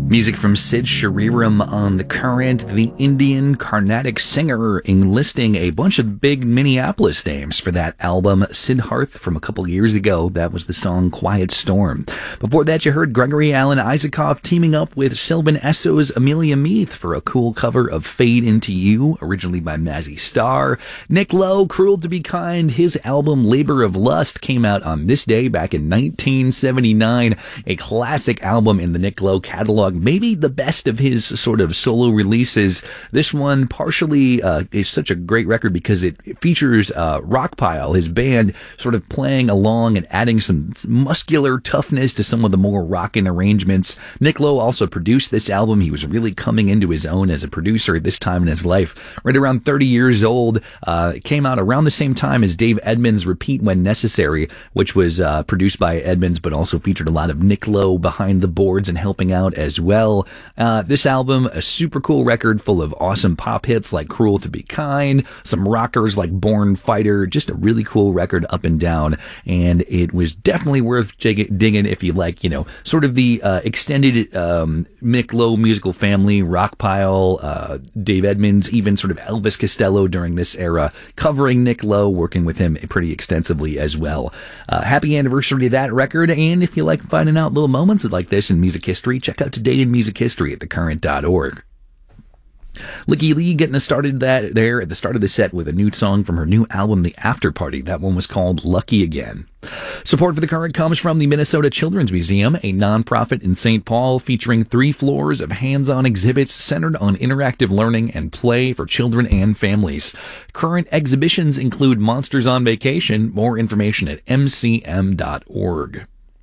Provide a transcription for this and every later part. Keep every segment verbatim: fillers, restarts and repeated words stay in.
Music from Sid Shriram on The Current, the Indian Carnatic singer, enlisting a bunch of big Minneapolis names for that album, Siddharth, from a couple years ago. That was the song Quiet Storm. Before that, you heard Gregory Alan Isakov teaming up with Sylvan Esso's Amelia Meath for a cool cover of Fade Into You, originally by Mazzy Star. Nick Lowe, Cruel to Be Kind, his album Labor of Lust came out on this day back in nineteen seventy-nine, a classic album in the Nick Lowe catalog. Maybe the best of his sort of solo releases. This one partially uh, is such a great record because it, it features uh, Rockpile, his band, sort of playing along and adding some muscular toughness to some of the more rockin' arrangements. Nick Lowe also produced this album. He was really coming into his own as a producer at this time in his life. Right around thirty years old. Uh, it came out around the same time as Dave Edmunds' Repeat When Necessary, which was uh, produced by Edmunds but also featured a lot of Nick Lowe behind the boards and helping out as well. well. Uh, this album, a super cool record full of awesome pop hits like Cruel to Be Kind, some rockers like Born Fighter, just a really cool record up and down. And it was definitely worth dig- digging if you like, you know, sort of the uh, extended um, Nick Lowe musical family, Rockpile, uh, Dave Edmunds, even sort of Elvis Costello during this era, covering Nick Lowe, working with him pretty extensively as well. Uh, happy anniversary to that record. And if you like finding out little moments like this in music history, check out Today in Music History at the current dot org. Lykke Li getting us started that there at the start of the set with a new song from her new album, The After Party. That one was called Lucky Again. Support for The Current comes from the Minnesota Children's Museum, a nonprofit in Saint Paul featuring three floors of hands-on exhibits centered on interactive learning and play for children and families. Current exhibitions include Monsters on Vacation. More information at m c m dot org.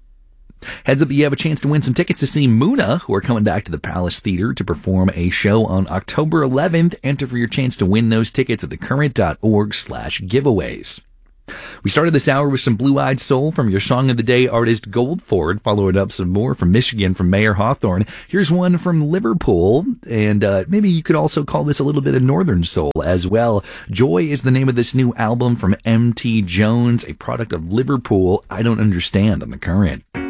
Heads up that you have a chance to win some tickets to see Muna, who are coming back to the Palace Theater to perform a show on October eleventh. Enter for your chance to win those tickets at the current dot org slash giveaways. We started this hour with some Blue-Eyed Soul from your Song of the Day artist Goldford, following up some more from Michigan from Mayer Hawthorne. Here's one from Liverpool, and uh, maybe you could also call this a little bit of Northern Soul as well. Joy is the name of this new album from M T Jones, a product of Liverpool. I Don't Understand on The Current.